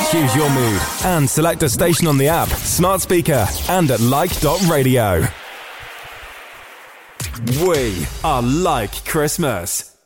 Choose your mood and select a station on the app, smart speaker, and at like.radio. We are like Christmas.